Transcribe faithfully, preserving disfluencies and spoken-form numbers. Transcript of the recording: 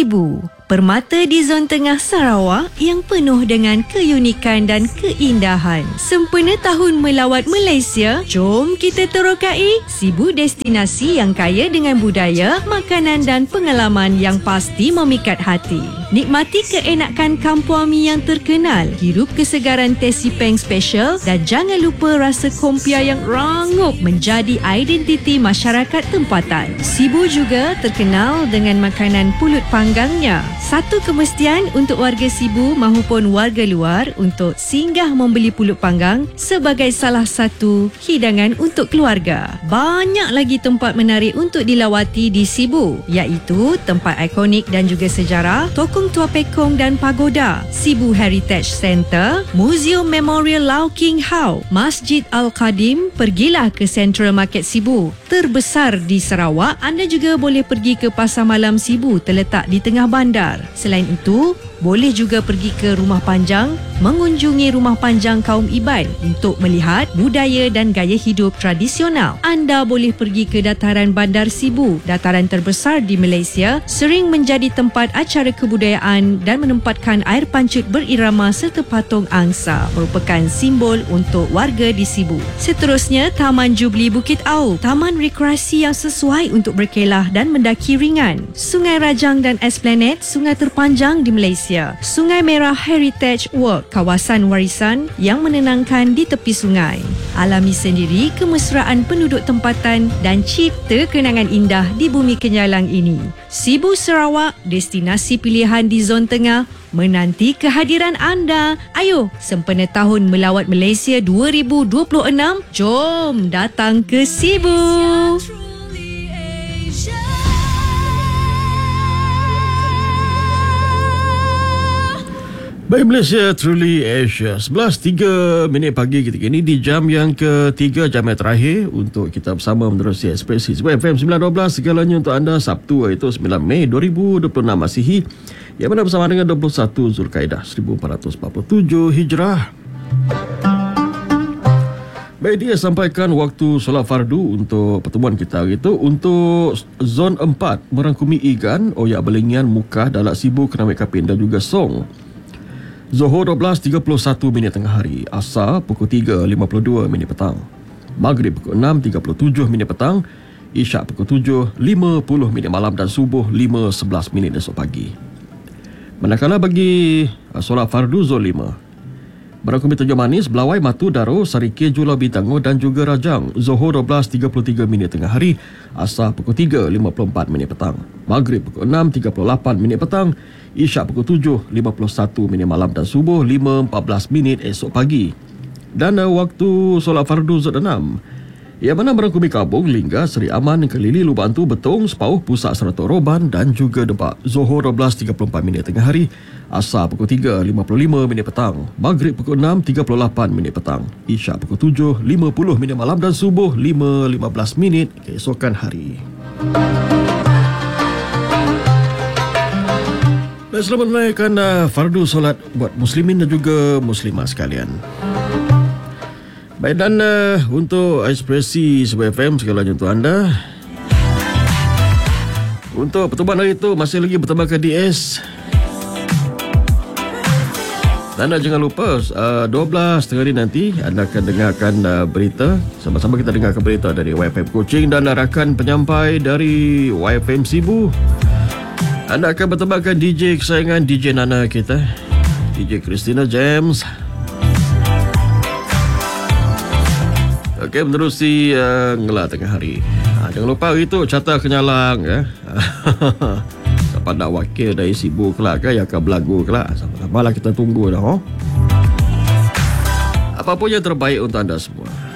Sibu, permata di zon tengah Sarawak yang penuh dengan keunikan dan keindahan. Sempena tahun melawat Malaysia, jom kita terokai Sibu, destinasi yang kaya dengan budaya, makanan dan pengalaman yang pasti memikat hati. Nikmati keenakan kampung mi yang terkenal, hirup kesegaran teh sipeng special dan jangan lupa rasa kompia yang rangup menjadi identiti masyarakat tempatan. Sibu juga terkenal dengan makanan pulut panggangnya. Satu kemestian untuk warga Sibu mahupun warga luar untuk singgah membeli pulut panggang sebagai salah satu hidangan untuk keluarga. Banyak lagi tempat menarik untuk dilawati di Sibu, iaitu tempat ikonik dan juga sejarah, Tokong Tua Pekong dan Pagoda, Sibu Heritage Centre, Museum Memorial Lau King Hau, Masjid Al-Qadim. Pergilah ke Central Market Sibu, terbesar di Sarawak. Anda juga boleh pergi ke Pasar Malam Sibu, terletak di tengah bandar. Selain itu, boleh juga pergi ke Rumah Panjang, mengunjungi Rumah Panjang kaum Iban untuk melihat budaya dan gaya hidup tradisional. Anda boleh pergi ke Dataran Bandar Sibu, dataran terbesar di Malaysia, sering menjadi tempat acara kebudayaan dan menempatkan air pancut berirama serta patung angsa, merupakan simbol untuk warga di Sibu. Seterusnya, Taman Jubli Bukit Au, taman rekreasi yang sesuai untuk berkelah dan mendaki ringan. Sungai Rajang dan Esplanade, sungai terpanjang di Malaysia. Sungai Merah Heritage Walk, kawasan warisan yang menenangkan di tepi sungai. Alami sendiri kemesraan penduduk tempatan dan cipta kenangan indah di bumi kenyalang ini. Sibu Sarawak, destinasi pilihan di zon tengah, menanti kehadiran anda. Ayo, sempena tahun melawat Malaysia dua ribu dua puluh enam, jom datang ke Sibu. Baik, Malaysia Truly Asia. sebelas tiga minit pagi ketika ini di jam yang ketiga, jam yang terakhir untuk kita bersama menerusi Ekspresi Sibu F M sembilan dua belas, segalanya untuk anda. Sabtu iaitu sembilan Mei dua ribu dua puluh enam Masihi, yang mana bersama dengan dua puluh satu Zulkaidah seribu empat ratus empat puluh tujuh Hijrah. Baik, dia sampaikan waktu solat fardu untuk pertemuan kita itu. Untuk zon empat, merangkumi Igan, Oyak Belengian, Mukah, Dalat Sibu, Kenamik Kapin dan juga Song. Zohor dua belas tiga puluh satu minit tengah hari, Asar pukul tiga lima puluh dua minit petang, Maghrib pukul enam tiga puluh tujuh minit petang, Isyak pukul tujuh lima puluh minit malam dan Subuh lima sebelas minit esok pagi. Manakala bagi solat fardu zon lima, merangkumi Tanjung Manis, Belawai, Matu, Daro, Sarike, Julau Bintango dan juga Rajang. Zohor dua belas tiga puluh tiga minit tengah hari, Asar pukul tiga lima puluh empat minit petang, Maghrib pukul enam tiga puluh lapan minit petang, Isyak pukul tujuh lima puluh satu minit malam dan Subuh lima empat belas minit esok pagi. Dan uh, waktu solat fardu zon enam, yang mana merangkumi Kabung, Lingga, Seri Aman, Kelili, Lubantu, Betong, Sepauh, Pusat Seratok Roban dan juga Depak. Zohor dua belas tiga puluh empat minit tengah hari, Asar pukul tiga lima puluh lima minit petang, Maghrib pukul enam tiga puluh lapan minit petang, Isyak pukul tujuh lima puluh minit malam dan Subuh lima lima belas minit keesokan hari. Dan selamat menaikkan uh, fardu solat buat muslimin dan juga muslimah sekalian. Baik, dan uh, untuk Ekspresi Sibu F M, segalanya untuk anda. Untuk pertemuan hari itu masih lagi bertambahkan D S. Dan uh, jangan lupa uh, dua belas tengah hari nanti anda akan dengarkan uh, berita. Sama-sama kita dengarkan berita dari Y F M Kuching dan rakan penyampai dari Y F M Sibu. Anda akan bertambahkan D J kesayangan, D J Nana kita, D J Christina James. Okey, menerusi uh, ngelak tengah hari. Ha, jangan lupa hari tu Carta Kenyalang ya. Siapa nak wakil dari Sibu kelak ke, yang akan berlagu kelak. Sama-sama lah kita tunggu dah. Oh. Apa pun yang terbaik untuk anda semua.